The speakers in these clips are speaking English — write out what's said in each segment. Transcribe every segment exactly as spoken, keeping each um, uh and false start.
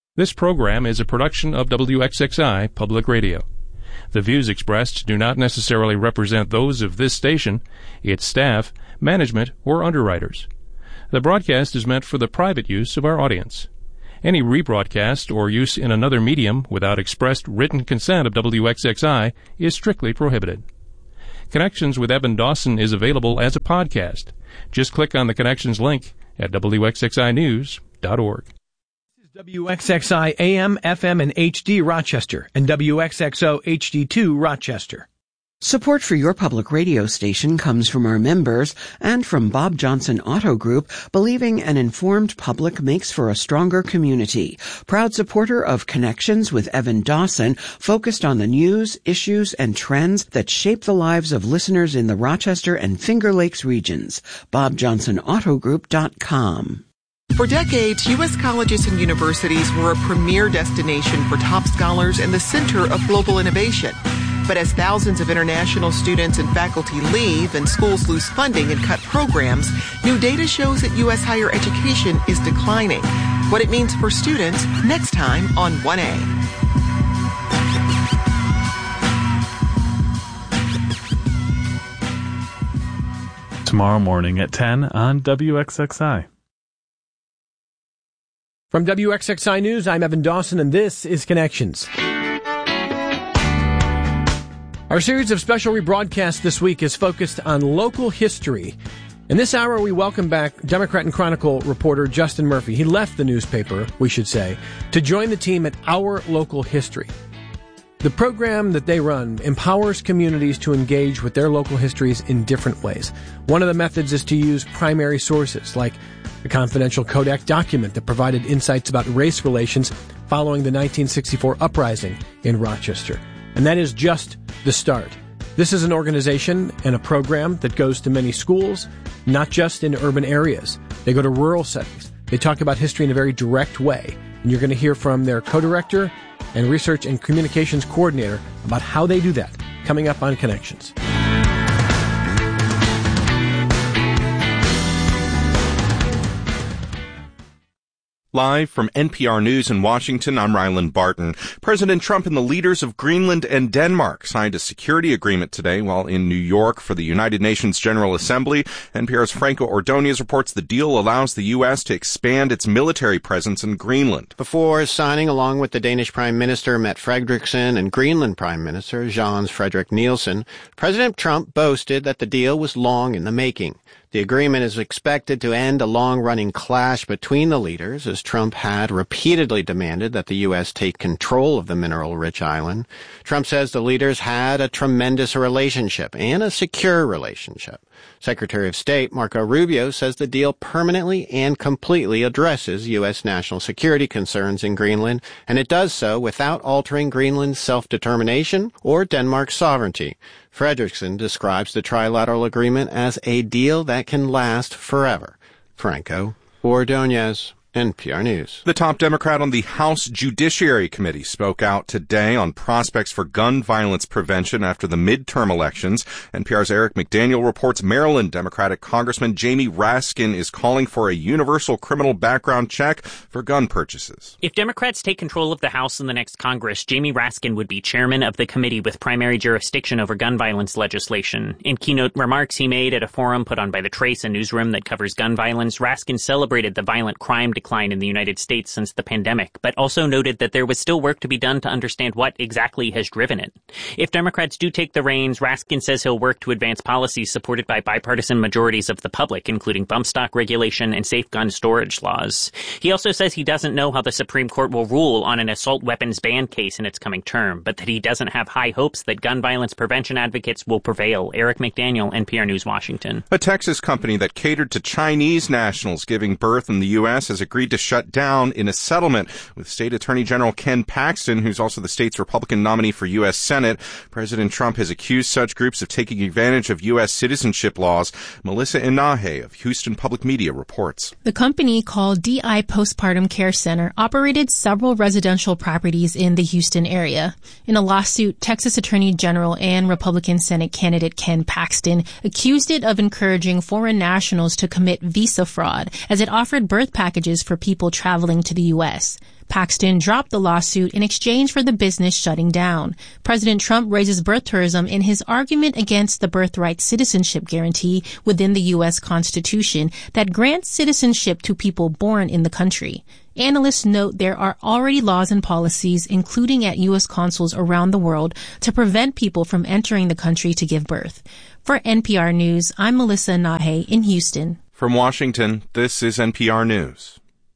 This program is a production of W X X I Public Radio. The views expressed do not necessarily represent those of this station, its staff, management, or underwriters. The broadcast is meant for the private use of our audience. Any rebroadcast or use in another medium without expressed written consent of W X X I is strictly prohibited. Connections with Evan Dawson is available as a podcast. Just click on the Connections link at W X X I news dot org. This is W X X I A M, F M, and H D Rochester, and W X X O H D two Rochester. Support for your public radio station comes from our members and from Bob Johnson Auto Group, believing an informed public makes for a stronger community. Proud supporter of Connections with Evan Dawson, focused on the news, issues, and trends that shape the lives of listeners in the Rochester and Finger Lakes regions. bob johnson auto group dot com. For decades, U S colleges and universities were a premier destination for top scholars and the center of global innovation. But as thousands of international students and faculty leave and schools lose funding and cut programs, new data shows that U S higher education is declining. What it means for students next time on one A. Tomorrow morning at ten on W X X I. From W X X I News, I'm Evan Dawson, and this is Connections. Our series of special rebroadcasts this week is focused on local history. In this hour, we welcome back Democrat and Chronicle reporter Justin Murphy. He left the newspaper, we should say, to join the team at Our Local History. The program that they run empowers communities to engage with their local histories in different ways. One of the methods is to use primary sources, like a confidential Kodak document that provided insights about race relations following the nineteen sixty-four uprising in Rochester. And that is just the start. This is an organization and a program that goes to many schools, not just in urban areas. They go to rural settings. They talk about history in a very direct way. And you're going to hear from their co-director and research and communications coordinator about how they do that, coming up on Connections. Live from N P R News in Washington, I'm Ryland Barton. President Trump and the leaders of Greenland and Denmark signed a security agreement today while in New York for the United Nations General Assembly. N P R's Franco Ordonez reports the deal allows the U S to expand its military presence in Greenland. Before signing, along with the Danish Prime Minister Mette Frederiksen and Greenland Prime Minister Jens Frederik Nielsen, President Trump boasted that the deal was long in the making. The agreement is expected to end a long-running clash between the leaders, as Trump had repeatedly demanded that the U S take control of the mineral-rich island. Trump says the leaders had a tremendous relationship and a secure relationship. Secretary of State Marco Rubio says the deal permanently and completely addresses U S national security concerns in Greenland, and it does so without altering Greenland's self-determination or Denmark's sovereignty. Frederiksen describes the trilateral agreement as a deal that can last forever. Franco Ordonez, N P R News. The top Democrat on the House Judiciary Committee spoke out today on prospects for gun violence prevention after the midterm elections. N P R's Eric McDaniel reports Maryland Democratic Congressman Jamie Raskin is calling for a universal criminal background check for gun purchases. If Democrats take control of the House in the next Congress, Jamie Raskin would be chairman of the committee with primary jurisdiction over gun violence legislation. In keynote remarks he made at a forum put on by The Trace, a newsroom that covers gun violence, Raskin celebrated the violent crime decline in the United States since the pandemic, but also noted that there was still work to be done to understand what exactly has driven it. If Democrats do take the reins, Raskin says he'll work to advance policies supported by bipartisan majorities of the public, including bump stock regulation and safe gun storage laws. He also says he doesn't know how the Supreme Court will rule on an assault weapons ban case in its coming term, but that he doesn't have high hopes that gun violence prevention advocates will prevail. Eric McDaniel, N P R News, Washington. A Texas company that catered to Chinese nationals giving birth in the U S has agreed to shut down in a settlement with State Attorney General Ken Paxton, who's also the state's Republican nominee for U S Senate. President Trump has accused such groups of taking advantage of U S citizenship laws. Melissa Inahe of Houston Public Media reports. The company, called D I Postpartum Care Center, operated several residential properties in the Houston area. In a lawsuit, Texas Attorney General and Republican Senate candidate Ken Paxton accused it of encouraging foreign nationals to commit visa fraud, as it offered birth packages used for people traveling to the U S. Paxton dropped the lawsuit in exchange for the business shutting down. President Trump raises birth tourism in his argument against the birthright citizenship guarantee within the U S Constitution that grants citizenship to people born in the country. Analysts note there are already laws and policies, including at U S consuls around the world, to prevent people from entering the country to give birth. For N P R News, I'm Melissa Nahe in Houston. From Washington, this is N P R News.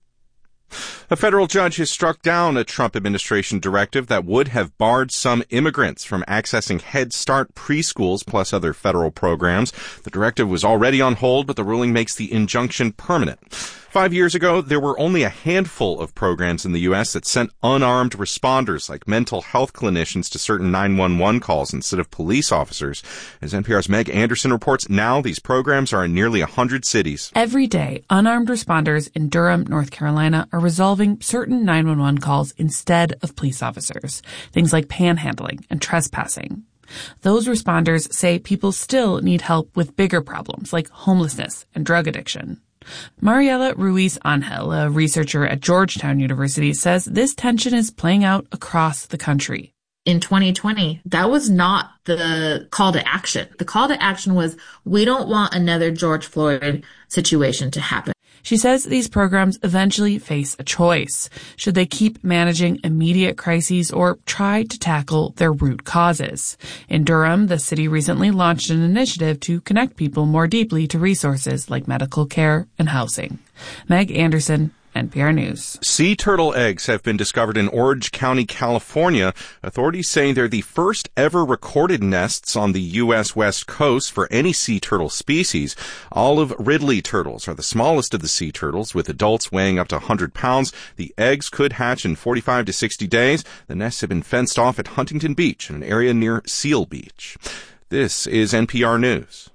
A federal judge has struck down a Trump administration directive that would have barred some immigrants from accessing Head Start preschools plus other federal programs. The directive was already on hold, but the ruling makes the injunction permanent. Five years ago, there were only a handful of programs in the U S that sent unarmed responders like mental health clinicians to certain nine one one calls instead of police officers. As N P R's Meg Anderson reports, now these programs are in nearly one hundred cities. Every day, unarmed responders in Durham, North Carolina are resolving certain nine one one calls instead of police officers. Things like panhandling and trespassing. Those responders say people still need help with bigger problems like homelessness and drug addiction. Mariela Ruiz Angel, a researcher at Georgetown University, says this tension is playing out across the country. In twenty twenty, that was not the call to action. The call to action was, we don't want another George Floyd situation to happen. She says these programs eventually face a choice. Should they keep managing immediate crises or try to tackle their root causes? In Durham, the city recently launched an initiative to connect people more deeply to resources like medical care and housing. Meg Anderson, N P R News. Sea turtle eggs have been discovered in Orange County, California. Authorities say they're the first ever recorded nests on the U S West Coast for any sea turtle species. Olive Ridley turtles are the smallest of the sea turtles, with adults weighing up to one hundred pounds. The eggs could hatch in forty-five to sixty days. The nests have been fenced off at Huntington Beach, an area near Seal Beach. This is N P R News.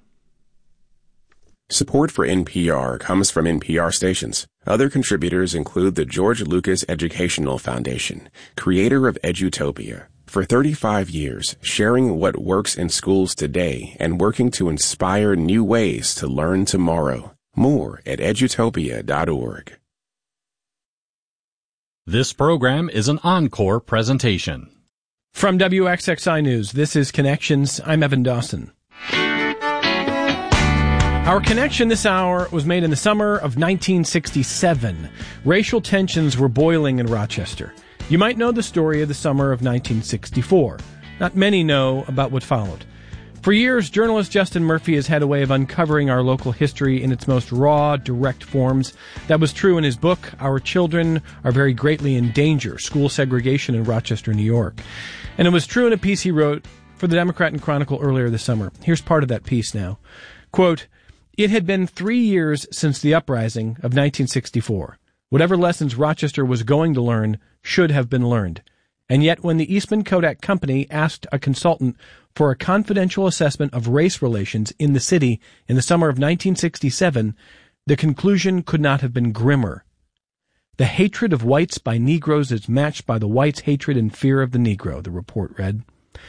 Support for N P R comes from N P R stations. Other contributors include the George Lucas Educational Foundation, creator of Edutopia. For thirty-five years, sharing what works in schools today and working to inspire new ways to learn tomorrow. More at edutopia dot org. This program is an encore presentation. From W X X I News, this is Connections. I'm Evan Dawson. Our connection this hour was made in the summer of nineteen sixty-seven. Racial tensions were boiling in Rochester. You might know the story of the summer of nineteen sixty-four. Not many know about what followed. For years, journalist Justin Murphy has had a way of uncovering our local history in its most raw, direct forms. That was true in his book, Our Children Are Very Greatly in Danger, School Segregation in Rochester, New York. And it was true in a piece he wrote for the Democrat and Chronicle earlier this summer. Here's part of that piece now. Quote, "It had been three years since the uprising of nineteen sixty-four. Whatever lessons Rochester was going to learn should have been learned. And yet when the Eastman Kodak Company asked a consultant for a confidential assessment of race relations in the city in the summer of nineteen sixty-seven, the conclusion could not have been grimmer. The hatred of whites by Negroes is matched by the whites' hatred and fear of the Negro," the report read.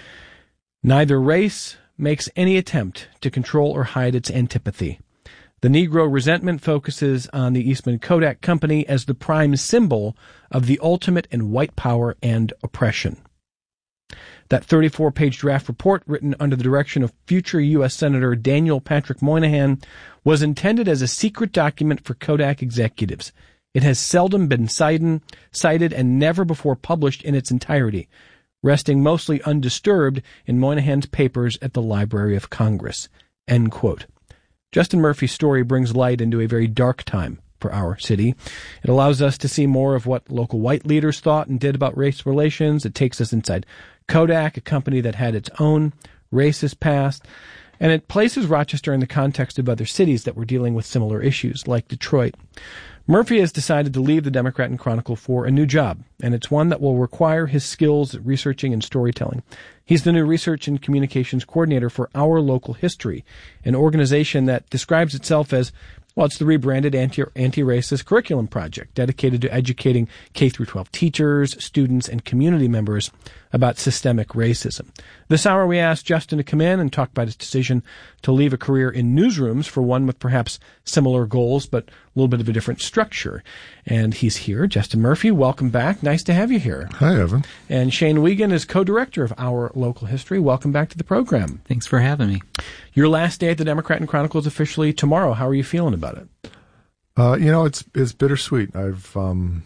Neither race makes any attempt to control or hide its antipathy. The Negro resentment focuses on the Eastman Kodak Company as the prime symbol of the ultimate in white power and oppression. That thirty-four page draft report, written under the direction of future U S Senator Daniel Patrick Moynihan, was intended as a secret document for Kodak executives. It has seldom been cited, cited and never before published in its entirety, resting mostly undisturbed in Moynihan's papers at the Library of Congress." End quote. Justin Murphy's story brings light into a very dark time for our city. It allows us to see more of what local white leaders thought and did about race relations. It takes us inside Kodak, a company that had its own racist past, and it places Rochester in the context of other cities that were dealing with similar issues, like Detroit. Murphy has decided to leave the Democrat and Chronicle for a new job, and it's one that will require his skills at researching and storytelling. He's the new Research and Communications Coordinator for Our Local History, an organization that describes itself as, well, it's the rebranded anti- anti-racist curriculum project dedicated to educating K through twelve teachers, students, and community members about systemic racism. This hour we asked Justin to come in and talk about his decision to leave a career in newsrooms for one with perhaps similar goals, but little bit of a different structure. And he's here. Justin Murphy, welcome back. Nice to have you here. Hi, Evan. And Shane Wiegand is co-director of Our Local History. Welcome back to the program. Thanks for having me. Your last day at the Democrat and Chronicle is officially tomorrow. How are you feeling about it? Uh, you know, it's it's bittersweet. I've um,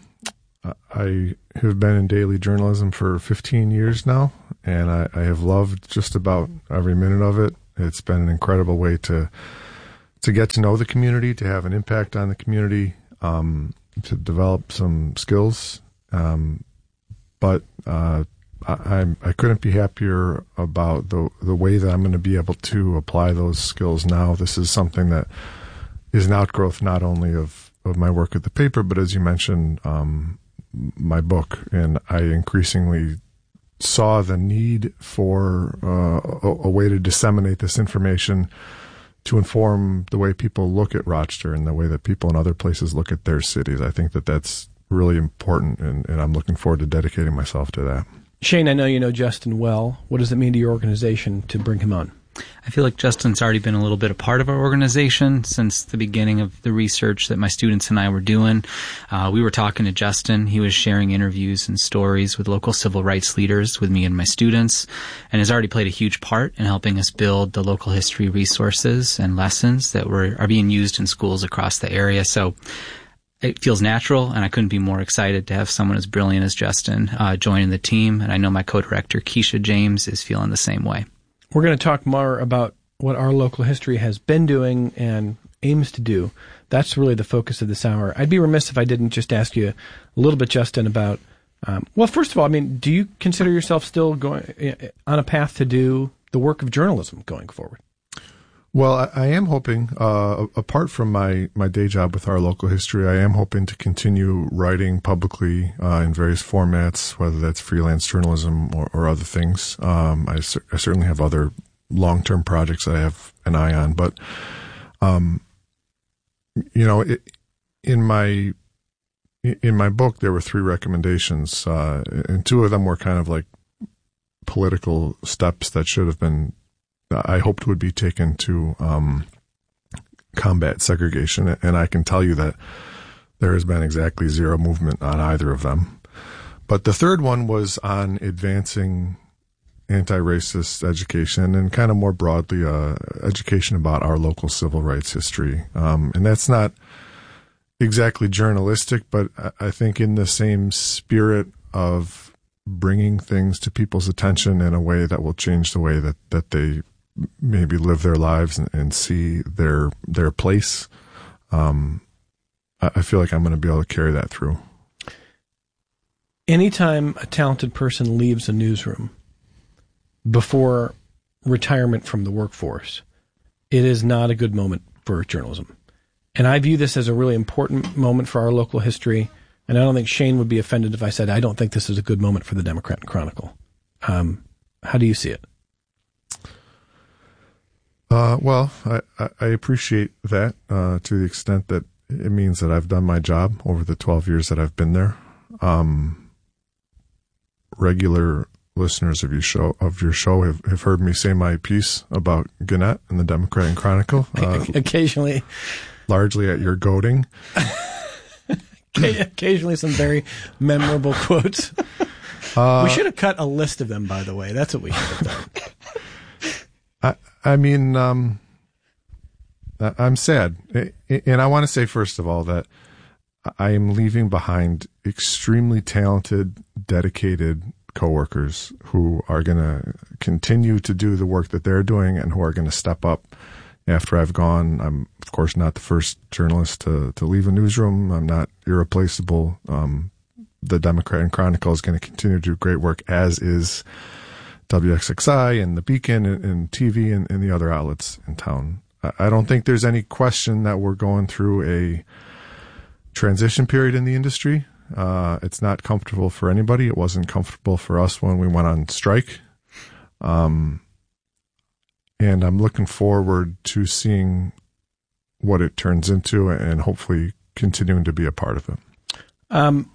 I have been in daily journalism for fifteen years now, and I, I have loved just about every minute of it. It's been an incredible way to to get to know the community, to have an impact on the community, um, to develop some skills. Um, but uh, I, I'm, I couldn't be happier about the the way that I'm going to be able to apply those skills now. This is something that is an outgrowth not only of, of my work at the paper, but as you mentioned, um, my book. And I increasingly saw the need for uh, a, a way to disseminate this information to inform the way people look at Rochester and the way that people in other places look at their cities. I think that that's really important, and, and I'm looking forward to dedicating myself to that. Shane, I know you know Justin well. What does it mean to your organization to bring him on? I feel like Justin's already been a little bit a part of our organization since the beginning of the research that my students and I were doing. Uh, we were talking to Justin. He was sharing interviews and stories with local civil rights leaders with me and my students, and has already played a huge part in helping us build the local history resources and lessons that were are being used in schools across the area. So it feels natural, and I couldn't be more excited to have someone as brilliant as Justin uh, joining the team. And I know my co-director, Keisha James, is feeling the same way. We're going to talk more about what Our Local History has been doing and aims to do. That's really the focus of this hour. I'd be remiss if I didn't just ask you a little bit, Justin, about, um, well, first of all, I mean, do you consider yourself still going on a path to do the work of journalism going forward? Well, I, I am hoping, uh, apart from my, my day job with Our Local History, I am hoping to continue writing publicly uh, in various formats, whether that's freelance journalism or, or other things. Um, I, cer- I certainly have other long-term projects that I have an eye on, but, um, you know, it, in my in my book, there were three recommendations, uh, and two of them were kind of like political steps that should have been I hoped would be taken to um, combat segregation, and I can tell you that there has been exactly zero movement on either of them. But the third one was on advancing anti-racist education and kind of more broadly uh, education about our local civil rights history. Um, and that's not exactly journalistic, but I think in the same spirit of bringing things to people's attention in a way that will change the way that, that they maybe live their lives and, and see their their place. Um, I, I feel like I'm going to be able to carry that through. Anytime a talented person leaves a newsroom before retirement from the workforce, it is not a good moment for journalism. And I view this as a really important moment for our local history. And I don't think Shane would be offended if I said I don't think this is a good moment for the Democrat and Chronicle. Um, how do you see it? Uh, well, I, I appreciate that uh, to the extent that it means that I've done my job over the twelve years that I've been there. Um, regular listeners of your show of your show have, have heard me say my piece about Gannett and the Democrat and Chronicle. Uh, occasionally, largely at your goading. Occasionally, some very memorable quotes. Uh, we should have cut a list of them, by the way. That's what we should have done. I, I mean, um, I'm sad. And I want to say, first of all, that I am leaving behind extremely talented, dedicated coworkers who are going to continue to do the work that they're doing and who are going to step up after I've gone. I'm, of course, not the first journalist to, to leave a newsroom. I'm not irreplaceable. Um, the Democrat and Chronicle is going to continue to do great work, as is W X X I and the Beacon and, and T V and, and the other outlets in town. I, I don't think there's any question that we're going through a transition period in the industry. Uh, it's not comfortable for anybody. It wasn't comfortable for us when we went on strike. Um, and I'm looking forward to seeing what it turns into and hopefully continuing to be a part of it. Um,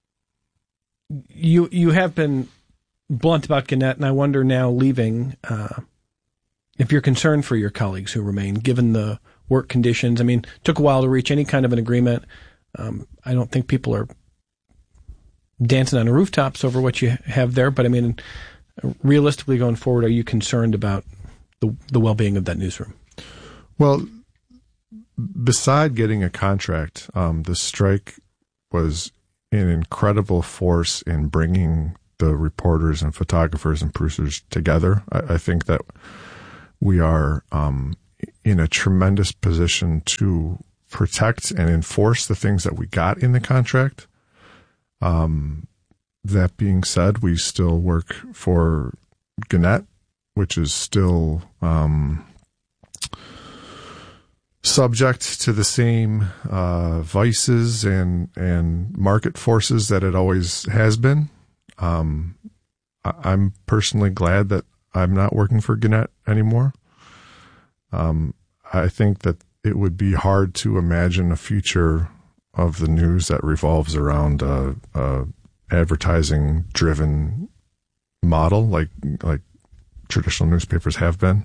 you, you have been blunt about Gannett, and I wonder now, leaving, uh, if you're concerned for your colleagues who remain, given the work conditions. I mean, it took a while to reach any kind of an agreement. Um, I don't think people are dancing on the rooftops over what you have there, but I mean, realistically going forward, are you concerned about the the well-being of that newsroom? Well, beside getting a contract, um, the strike was an incredible force in bringing the reporters and photographers and producers together. I, I think that we are um, in a tremendous position to protect and enforce the things that we got in the contract. Um, that being said, we still work for Gannett, which is still um, subject to the same uh, vices and and market forces that it always has been. Um, I, I'm personally glad that I'm not working for Gannett anymore. Um, I think that it would be hard to imagine a future of the news that revolves around a, a advertising-driven model, like like traditional newspapers have been.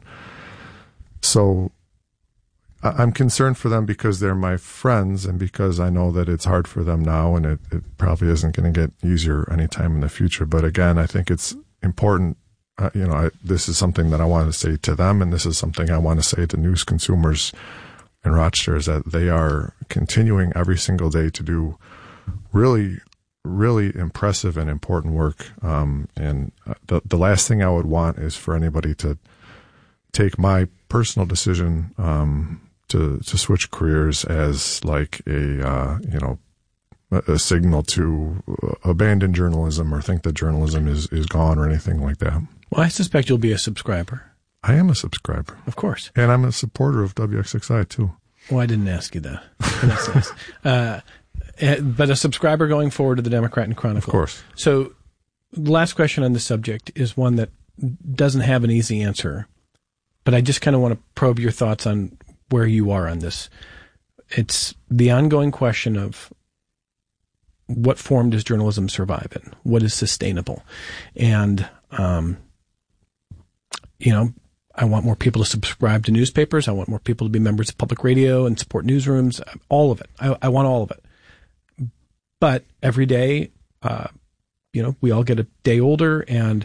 So I'm concerned for them because they're my friends and because I know that it's hard for them now, and it, it probably isn't going to get easier anytime in the future. But again, I think it's important. Uh, you know, I, this is something that I want to say to them, and this is something I want to say to news consumers in Rochester, is that they are continuing every single day to do really, really impressive and important work. Um, and the the last thing I would want is for anybody to take my personal decision um, to to switch careers as like a uh, you know a, a signal to abandon journalism or think that journalism is is gone or anything like that. Well, I suspect you'll be a subscriber. I am a subscriber, of course, and I'm a supporter of W X X I too. Well, I didn't ask you that. That's nice. Uh, but a subscriber going forward to the Democrat and Chronicle, of course. So, the last question on this subject is one that doesn't have an easy answer, but I just kind of want to probe your thoughts on where you are on this. It's the ongoing question of what form does journalism survive in? What is sustainable? And, um, you know, I want more people to subscribe to newspapers. I want more people to be members of public radio and support newsrooms. All of it. I, I want all of it. But every day, uh, you know, we all get a day older, and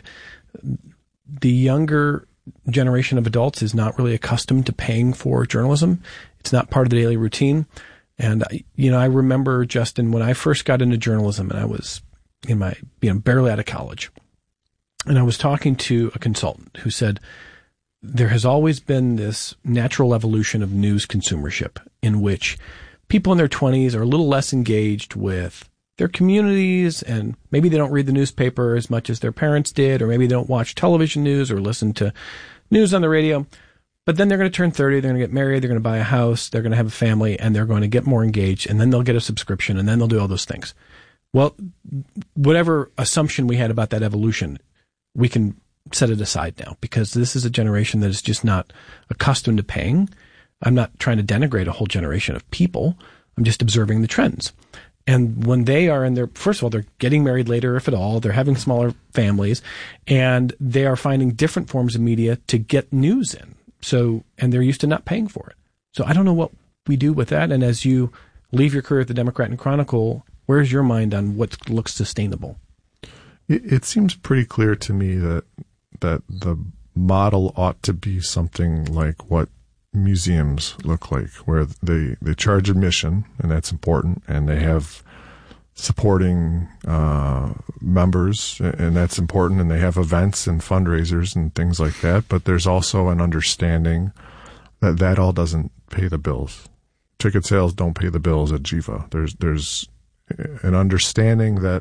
the younger generation of adults is not really accustomed to paying for journalism. It's not part of the daily routine. And, you know, I remember, Justin, when I first got into journalism and I was in my, you know, barely out of college, and I was talking to a consultant who said, there has always been this natural evolution of news consumership in which people in their twenties are a little less engaged with their communities, and maybe they don't read the newspaper as much as their parents did, or maybe they don't watch television news or listen to news on the radio. But then they're going to turn thirty, they're going to get married, they're going to buy a house, they're going to have a family, and they're going to get more engaged, and then they'll get a subscription, and then they'll do all those things. Well, whatever assumption we had about that evolution, we can set it aside now, because this is a generation that is just not accustomed to paying. I'm not trying to denigrate a whole generation of people. I'm just observing the trends. And when they are in their, first of all, they're getting married later, if at all, they're having smaller families, and they are finding different forms of media to get news in. So, and they're used to not paying for it. So I don't know what we do with that. And as you leave your career at the Democrat and Chronicle, where's your mind on what looks sustainable? It, it seems pretty clear to me that that the model ought to be something like what museums look like, where they, they charge admission, and that's important, and they have supporting uh, members, and that's important, and they have events and fundraisers and things like that, but there's also an understanding that that all doesn't pay the bills. Ticket sales don't pay the bills at Jiva. There's there's an understanding that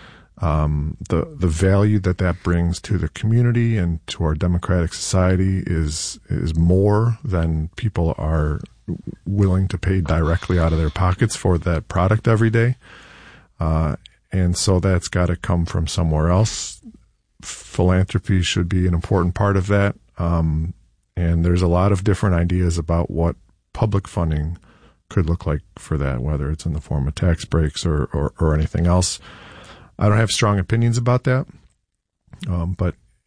Um, the the value that that brings to the community and to our democratic society is is more than people are willing to pay directly out of their pockets for that product every day. Uh, and so that's got to come from somewhere else. Philanthropy should be an important part of that. Um, and there's a lot of different ideas about what public funding could look like for that, whether it's in the form of tax breaks or, or, or anything else. I don't have strong opinions about that, um, but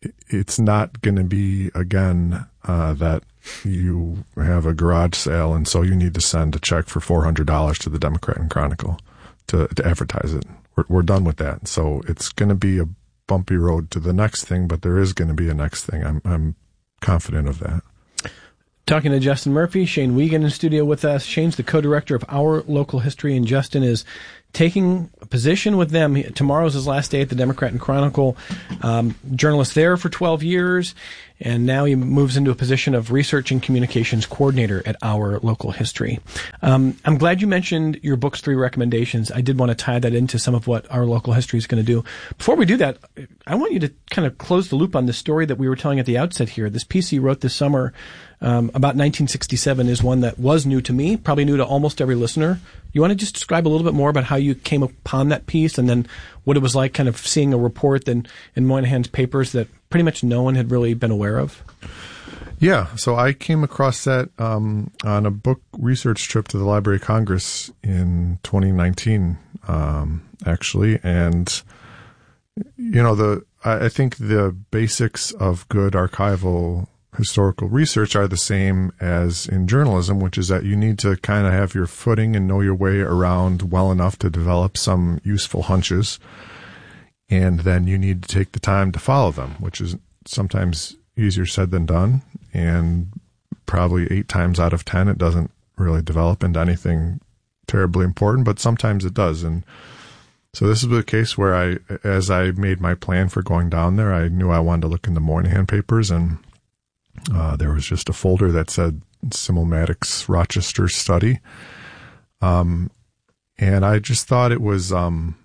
it's not going to be, again, uh, that you have a garage sale and so you need to send a check for four hundred dollars to the Democrat and Chronicle to, to advertise it. We're, we're done with that. So it's going to be a bumpy road to the next thing, but there is going to be a next thing. I'm, I'm confident of that. Talking to Justin Murphy, Shane Wiegand in studio with us. Shane's the co-director of Our Local History, and Justin is taking a position with them. Tomorrow's his last day at the Democrat and Chronicle. Um, journalist there for twelve years, and now he moves into a position of research and communications coordinator at Our Local History. Um, I'm glad you mentioned your book's three recommendations. I did want to tie that into some of what Our Local History is going to do. Before we do that, I want you to kind of close the loop on the story that we were telling at the outset here. This piece you wrote this summer um, about nineteen sixty-seven is one that was new to me, probably new to almost every listener. You want to just describe a little bit more about how you came upon that piece and then what it was like kind of seeing a report in, in Moynihan's papers that pretty much no one had really been aware of? Yeah, so I came across that um, on a book research trip to the Library of Congress in twenty nineteen, um, actually. And, you know, the I, I think the basics of good archival historical research are the same as in journalism, which is that you need to kind of have your footing and know your way around well enough to develop some useful hunches. And then you need to take the time to follow them, which is sometimes easier said than done. And probably eight times out of ten, it doesn't really develop into anything terribly important, but sometimes it does. And so this is the case where I, as I made my plan for going down there, I knew I wanted to look in the Moynihan papers, and uh, there was just a folder that said Simulmatics Rochester Study. Um, and I just thought it was, um,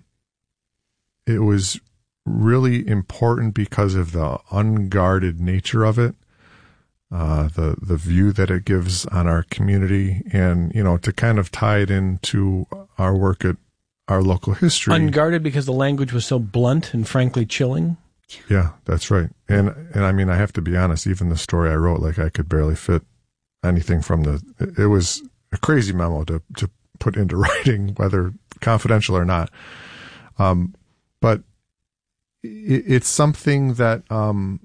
it was really important because of the unguarded nature of it, uh, the, the view that it gives on our community, and, you know, to kind of tie it into our work at Our Local History. Unguarded because the language was so blunt and frankly chilling. Yeah, that's right. And, and I mean, I have to be honest, even the story I wrote, like I could barely fit anything from the, it was a crazy memo to, to put into writing, whether confidential or not. Um, but it, it's something that, um,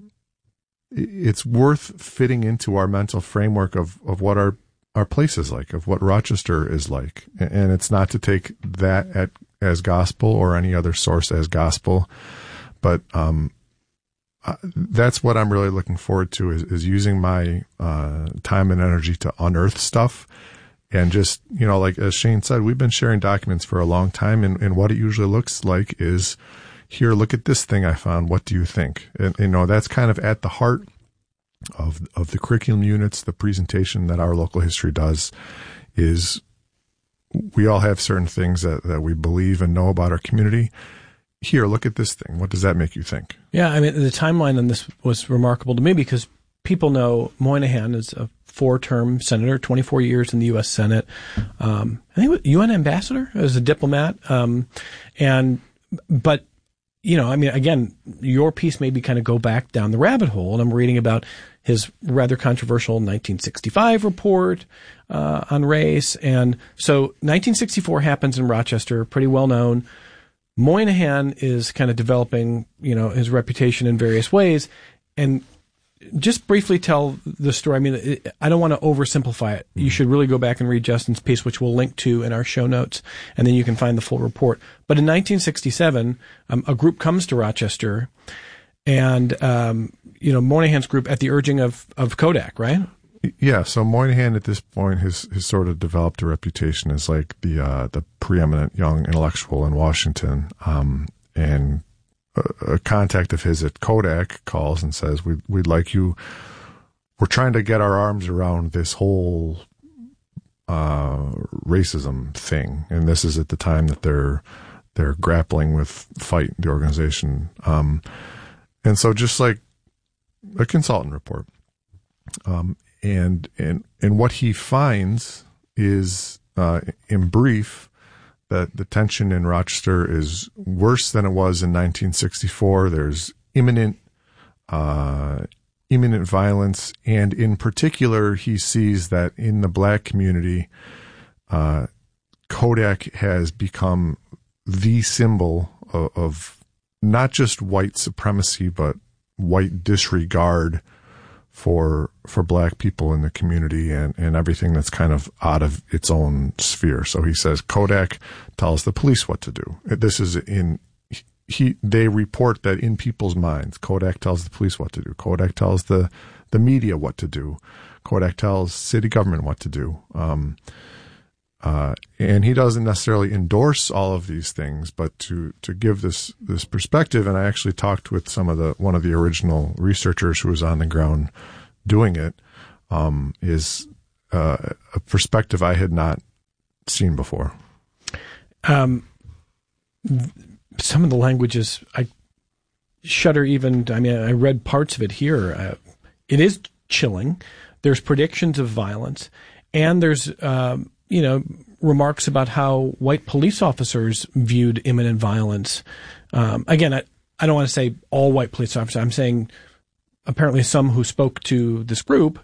it's worth fitting into our mental framework of, of what our, our place is like, of what Rochester is like. And it's not to take that at, as gospel or any other source as gospel, but, um, uh, that's what I'm really looking forward to is, is using my, uh, time and energy to unearth stuff. And just, you know, like as Shane said, we've been sharing documents for a long time, and, and what it usually looks like is, here, look at this thing I found. What do you think? And, you know, that's kind of at the heart of, of the curriculum units, the presentation that Our Local History does is we all have certain things that, that we believe and know about our community. Here, look at this thing. What does that make you think? Yeah, I mean, the timeline on this was remarkable to me because people know Moynihan is a four-term senator, twenty-four years in the U S Senate. Um, I think U N ambassador as a diplomat. Um, and, but, you know, I mean, again, your piece made me kind of go back down the rabbit hole, and I'm reading about his rather controversial nineteen sixty-five report uh, on race. And so nineteen sixty-four happens in Rochester, pretty well known. Moynihan is kind of developing, you know, his reputation in various ways. And just briefly tell the story. I mean, it, I don't want to oversimplify it. You should really go back and read Justin's piece, which we'll link to in our show notes, and then you can find the full report. But in nineteen sixty-seven, um, a group comes to Rochester, and, um, you know, Moynihan's group at the urging of, of Kodak, right? Yeah. So Moynihan at this point has, has sort of developed a reputation as like the, uh, the preeminent young intellectual in Washington. Um, and a, a contact of his at Kodak calls and says, we, we'd like you, we're trying to get our arms around this whole, uh, racism thing. And this is at the time that they're, they're grappling with FIGHT, the organization. Um, and so just like a consultant report, um, And, and, and what he finds is, uh, in brief, that the tension in Rochester is worse than it was in nineteen sixty-four. There's imminent, uh, imminent violence. And in particular, he sees that in the black community, uh, Kodak has become the symbol of, of not just white supremacy, but white disregard for for black people in the community and, and everything that's kind of out of its own sphere. So he says Kodak tells the police what to do. This is in he they report that in people's minds. Kodak tells the police what to do. Kodak tells the the media what to do. Kodak tells city government what to do. Um, uh, and he doesn't necessarily endorse all of these things, but to, to give this, this perspective, and I actually talked with some of the, one of the original researchers who was on the ground doing it, um, is, uh, a perspective I had not seen before. Um, some of the languages, I shudder even, I mean, I read parts of it here. Uh, it is chilling. There's predictions of violence, and there's, um, you know, remarks about how white police officers viewed imminent violence. Um, again, I, I don't want to say all white police officers. I'm saying apparently some who spoke to this group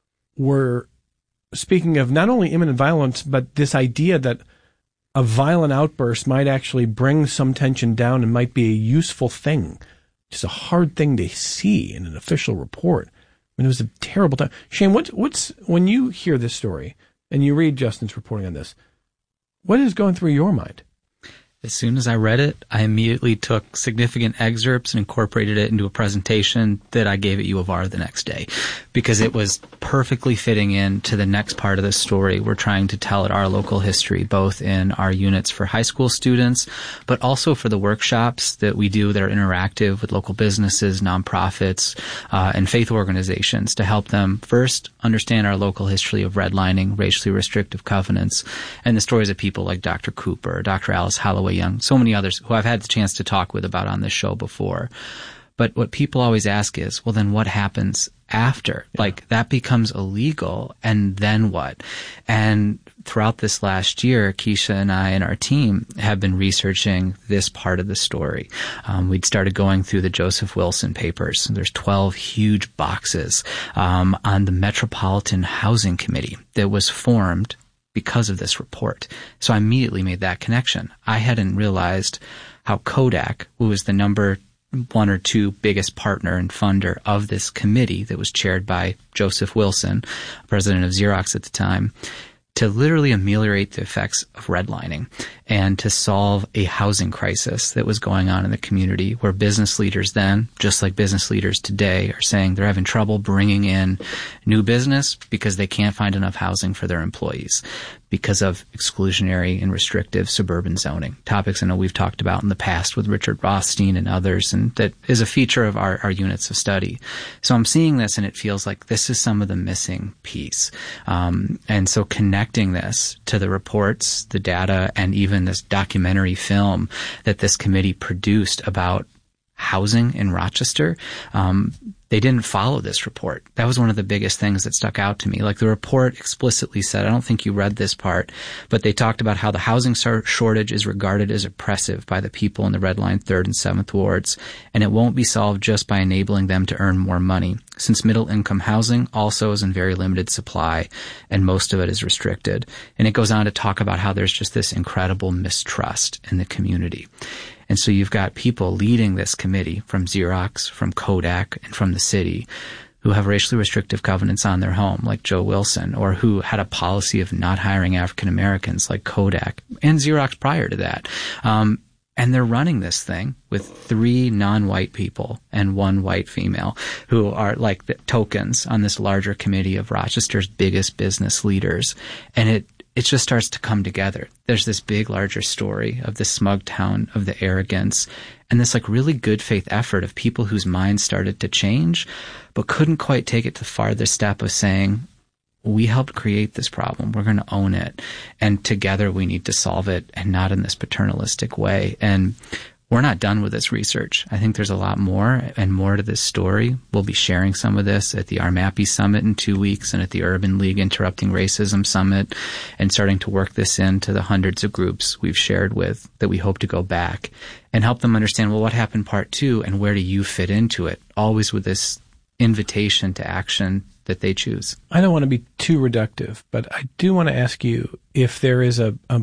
were speaking of not only imminent violence, but this idea that a violent outburst might actually bring some tension down and might be a useful thing. Just a hard thing to see in an official report. I mean, it was a terrible time. Shane, what's, what's, when you hear this story and you read Justin's reporting on this, what is going through your mind? As soon as I read it, I immediately took significant excerpts and incorporated it into a presentation that I gave at U of R the next day, because it was perfectly fitting in to the next part of the story we're trying to tell at our local history, both in our units for high school students, but also for the workshops that we do that are interactive with local businesses, nonprofits, uh, and faith organizations to help them first understand our local history of redlining, racially restrictive covenants, and the stories of people like Doctor Cooper, Doctor Alice Holloway Young, so many others who I've had the chance to talk with about on this show before. But what people always ask is, well, then what happens after? Yeah. Like, that becomes illegal, and then what? And throughout this last year, Keisha and I and our team have been researching this part of the story. Um, we'd started going through the Joseph Wilson papers. There's twelve huge boxes um, on the Metropolitan Housing Committee that was formed because of this report. So I immediately made that connection. I hadn't realized how Kodak, who was the number one or two biggest partner and funder of this committee that was chaired by Joseph Wilson, president of Xerox at the time, to literally ameliorate the effects of redlining and to solve a housing crisis that was going on in the community, where business leaders then, just like business leaders today, are saying they're having trouble bringing in new business because they can't find enough housing for their employees because of exclusionary and restrictive suburban zoning, topics I know we've talked about in the past with Richard Rothstein and others, and that is a feature of our, our units of study. So I'm seeing this, and it feels like this is some of the missing piece. Um, and so connecting this to the reports, the data, and even this documentary film that this committee produced about housing in Rochester, um, they didn't follow this report. That was one of the biggest things that stuck out to me. Like, the report explicitly said, I don't think you read this part, but they talked about how the housing shortage is regarded as oppressive by the people in the Red Line third and seventh wards, and it won't be solved just by enabling them to earn more money, since middle-income housing also is in very limited supply, and most of it is restricted. And it goes on to talk about how there's just this incredible mistrust in the community. And so you've got people leading this committee from Xerox, from Kodak, and from the city who have racially restrictive covenants on their home, like Joe Wilson, or who had a policy of not hiring African Americans, like Kodak, and Xerox prior to that. Um, and they're running this thing with three non-white people and one white female who are like the tokens on this larger committee of Rochester's biggest business leaders. And it It just starts to come together. There's this big, larger story of the smug town, of the arrogance, and this like really good faith effort of people whose minds started to change, but couldn't quite take it to the farthest step of saying, we helped create this problem. We're going to own it. And together we need to solve it, and not in this paternalistic way. And we're not done with this research. I think there's a lot more and more to this story. We'll be sharing some of this at the R MAPI Summit in two weeks and at the Urban League Interrupting Racism Summit, and starting to work this into the hundreds of groups we've shared with that we hope to go back and help them understand, well, what happened part two and where do you fit into it? Always with this invitation to action that they choose. I don't want to be too reductive, but I do want to ask you if there is a, a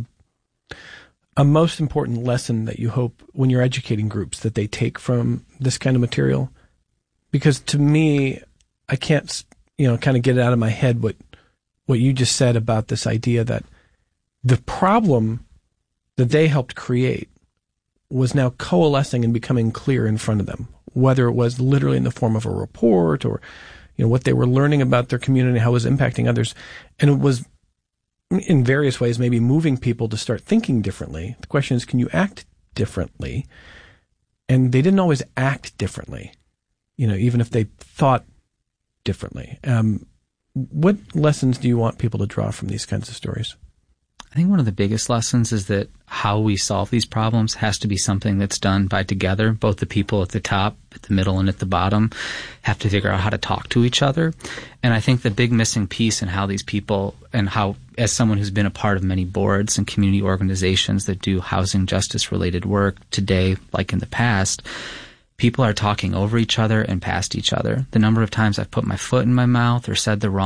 A most important lesson that you hope when you're educating groups that they take from this kind of material. because to me, I can't, you know, kind of get it out of my head what what you just said about this idea that the problem that they helped create was now coalescing and becoming clear in front of them, whether it was literally in the form of a report or, you know, what they were learning about their community, how it was impacting others. And it was in various ways maybe moving people to start thinking differently. The question is, can you act differently? And they didn't always act differently, you know, even if they thought differently. Um, what lessons do you want people to draw from these kinds of stories? I think one of the biggest lessons is that how we solve these problems has to be something that's done by together. Both the people at the top, at the middle, and at the bottom have to figure out how to talk to each other. And I think the big missing piece in how these people, and how, as someone who's been a part of many boards and community organizations that do housing justice related work today, like in the past, people are talking over each other and past each other. The number of times I've put my foot in my mouth or said the wrong